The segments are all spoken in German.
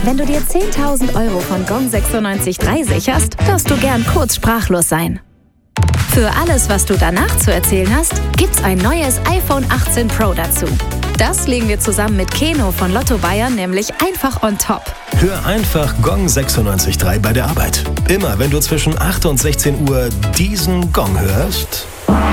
Wenn du dir 10.000 € von Gong 96.3 sicherst, darfst du gern kurz sprachlos sein. Für alles, was du danach zu erzählen hast, gibt's ein neues iPhone 18 Pro dazu. Das legen wir zusammen mit Keno von Lotto Bayern nämlich einfach on top. Hör einfach Gong 96.3 bei der Arbeit. Immer wenn du zwischen 8 und 16 Uhr diesen Gong hörst,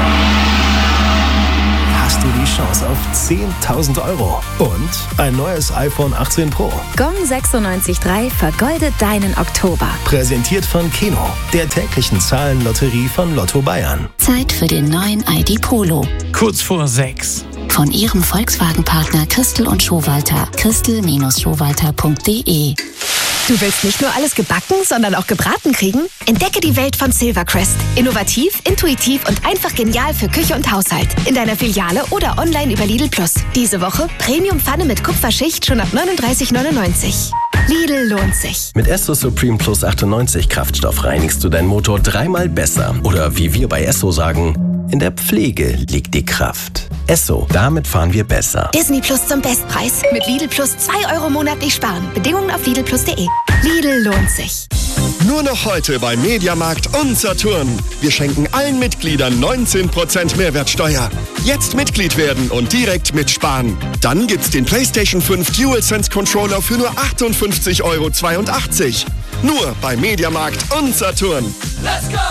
hast du die Chance auf 10.000 € und ein neues iPhone 18 Pro. Gong 96.3 vergoldet deinen Oktober. Präsentiert von Keno, der täglichen Zahlenlotterie von Lotto Bayern. Zeit für den neuen ID Polo. Kurz vor 6. Von Ihrem Volkswagen-Partner Christel und Schowalter. christel-schowalter.de. Du willst nicht nur alles gebacken, sondern auch gebraten kriegen? Entdecke die Welt von Silvercrest. Innovativ, intuitiv und einfach genial für Küche und Haushalt. In deiner Filiale oder online über Lidl Plus. Diese Woche Premium-Pfanne mit Kupferschicht schon ab 39,99. Lidl lohnt sich. Mit Esso Supreme Plus 98 Kraftstoff reinigst du deinen Motor 3-mal besser. Oder wie wir bei Esso sagen, in der Pflege liegt die Kraft. Esso, damit fahren wir besser. Disney Plus zum Bestpreis. Mit Lidl Plus 2 € monatlich sparen. Bedingungen auf lidlplus.de. Lidl lohnt sich. Nur noch heute bei Mediamarkt und Saturn. Wir schenken allen Mitgliedern 19% Mehrwertsteuer. Jetzt Mitglied werden und direkt mitsparen. Dann gibt's den PlayStation 5 DualSense Controller für nur 58,82 €. Nur bei Mediamarkt und Saturn. Let's go!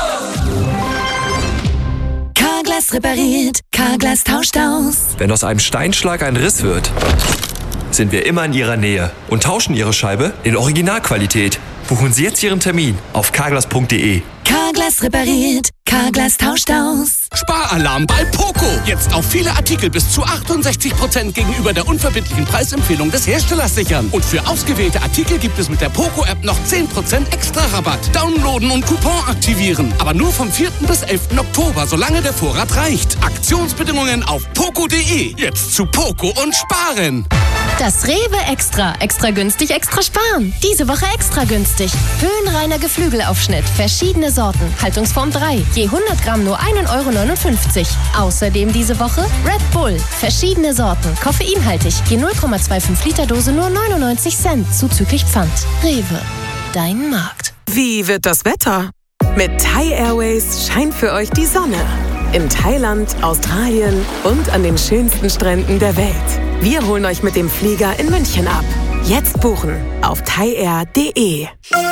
Carglass repariert, Carglass tauscht aus. Wenn aus einem Steinschlag ein Riss wird, sind wir immer in Ihrer Nähe und tauschen Ihre Scheibe in Originalqualität. Buchen Sie jetzt Ihren Termin auf carglass.de. Carglass repariert, Carglass tauscht aus. Sparalarm bei Poco. Jetzt auf viele Artikel bis zu 68% gegenüber der unverbindlichen Preisempfehlung des Herstellers sichern. Und für ausgewählte Artikel gibt es mit der Poco-App noch 10% extra Rabatt. Downloaden und Coupon aktivieren. Aber nur vom 4. bis 11. Oktober, solange der Vorrat reicht. Aktionsbedingungen auf poco.de. Jetzt zu Poco und sparen. Das Rewe Extra. Extra günstig, extra sparen. Diese Woche extra günstig. Höhenreiner Geflügelaufschnitt. Verschiedene Sorten. Haltungsform 3. Je 100 Gramm nur 1,59 €. Außerdem diese Woche Red Bull. Verschiedene Sorten. Koffeinhaltig. Je 0,25 Liter Dose nur 99 Cent. Zuzüglich Pfand. Rewe. Dein Markt. Wie wird das Wetter? Mit Thai Airways scheint für euch die Sonne. In Thailand, Australien und an den schönsten Stränden der Welt. Wir holen euch mit dem Flieger in München ab. Jetzt buchen auf thaiair.de.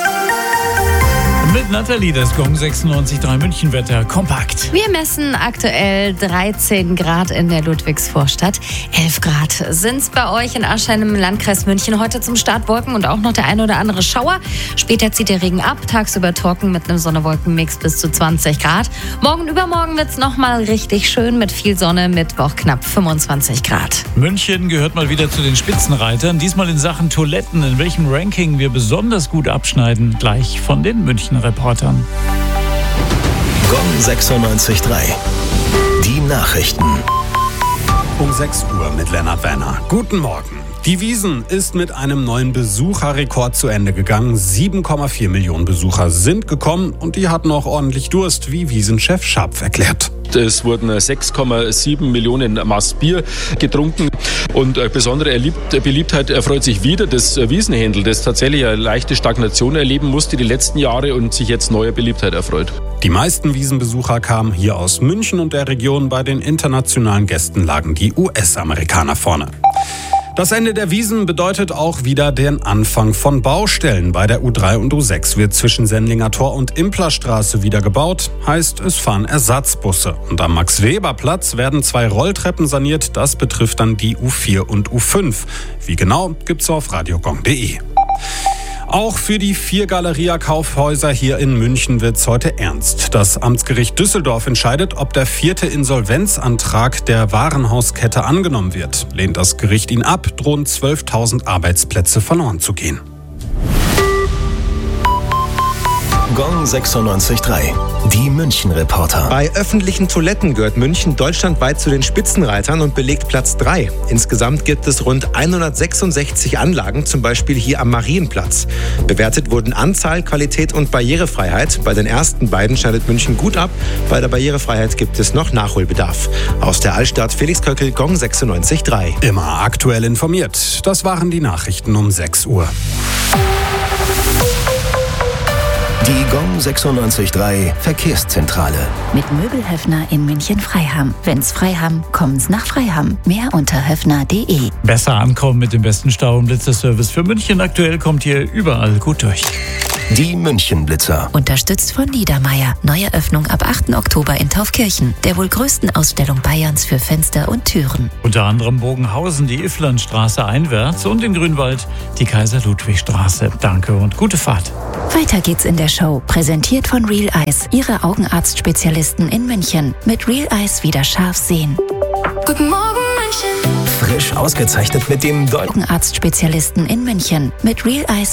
Mit Nathalie, das Gong 96.3 Münchenwetter kompakt. Wir messen aktuell 13 Grad in der Ludwigsvorstadt. 11 Grad sind es bei euch in Aschheim im Landkreis München. Heute zum Start Wolken und auch noch der ein oder andere Schauer. Später zieht der Regen ab, tagsüber trocken mit einem Sonne-Wolken-Mix bis zu 20 Grad. Morgen übermorgen wird es nochmal richtig schön mit viel Sonne, Mittwoch knapp 25 Grad. München gehört mal wieder zu den Spitzenreitern. Diesmal in Sachen Toiletten. In welchem Ranking wir besonders gut abschneiden, gleich von den Münchner Reportern. Gong 96.3. Die Nachrichten. Um 6 Uhr mit Lennart Werner. Guten Morgen. Die Wiesn ist mit einem neuen Besucherrekord zu Ende gegangen. 7,4 Millionen Besucher sind gekommen und die hatten auch ordentlich Durst, wie Wiesn-Chef Scharpf erklärt. Es wurden 6,7 Millionen Maß Bier getrunken und besondere Beliebtheit erfreut sich wieder das Wiesenhändel, das tatsächlich eine leichte Stagnation erleben musste die letzten Jahre und sich jetzt neuer Beliebtheit erfreut. Die meisten Wiesenbesucher kamen hier aus München und der Region. Bei den internationalen Gästen lagen die US-Amerikaner vorne. Das Ende der Wiesn bedeutet auch wieder den Anfang von Baustellen. Bei der U3 und U6 wird zwischen Sendlinger Tor und Implerstraße wieder gebaut. Heißt, es fahren Ersatzbusse. Und am Max-Weber-Platz werden 2 Rolltreppen saniert. Das betrifft dann die U4 und U5. Wie genau, gibt's auf radiogong.de. Auch für die 4 Galeria-Kaufhäuser hier in München wird's heute ernst. Das Amtsgericht Düsseldorf entscheidet, ob der 4. Insolvenzantrag der Warenhauskette angenommen wird. Lehnt das Gericht ihn ab, drohen 12.000 Arbeitsplätze verloren zu gehen. Gong 96.3. Die München-Reporter. Bei öffentlichen Toiletten gehört München deutschlandweit zu den Spitzenreitern und belegt Platz 3. Insgesamt gibt es rund 166 Anlagen, zum Beispiel hier am Marienplatz. Bewertet wurden Anzahl, Qualität und Barrierefreiheit. Bei den ersten beiden schneidet München gut ab. Bei der Barrierefreiheit gibt es noch Nachholbedarf. Aus der Altstadt Felix Köckel, Gong 96.3. Immer aktuell informiert. Das waren die Nachrichten um 6 Uhr. Die Gong 96.3 Verkehrszentrale. Mit Möbelhöfner in München-Freiham. Wenn's Freiham, kommen's nach Freiham. Mehr unter höfner.de. Besser ankommen mit dem besten Stau- und Blitzerservice für München. Aktuell kommt ihr überall gut durch. Die München-Blitzer. Unterstützt von Niedermeyer. Neue Öffnung ab 8. Oktober in Taufkirchen. Der wohl größten Ausstellung Bayerns für Fenster und Türen. Unter anderem Bogenhausen, die Ifflandstraße einwärts und in Grünwald die Kaiser-Ludwig-Straße. Danke und gute Fahrt. Weiter geht's in der Show. Präsentiert von Real Eyes, Ihre Augenarztspezialisten in München. Mit Real Eyes wieder scharf sehen. Guten Morgen, München. Frisch ausgezeichnet mit dem Augenarztspezialisten in München. Mit Real Eyes